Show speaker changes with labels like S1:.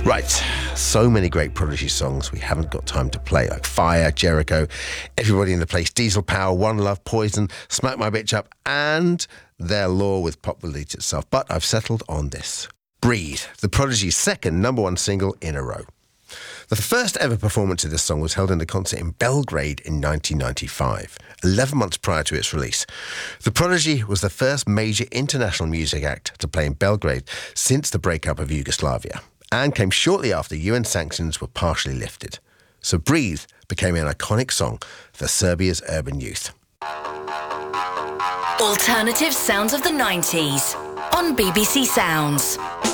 S1: Right, so many great Prodigy songs we haven't got time to play, like Fire, Jericho, Everybody in the Place, Diesel Power, One Love, Poison, Smack My Bitch Up, and Their Law with Pop Will Eat Itself. But I've settled on this. Breathe, the Prodigy's second number one single in a row. The first ever performance of this song was held in a concert in Belgrade in 1995, 11 months prior to its release. The Prodigy was the first major international music act to play in Belgrade since the breakup of Yugoslavia, and came shortly after UN sanctions were partially lifted. So Breathe became an iconic song for Serbia's urban youth.
S2: Alternative sounds of the 90s on BBC Sounds.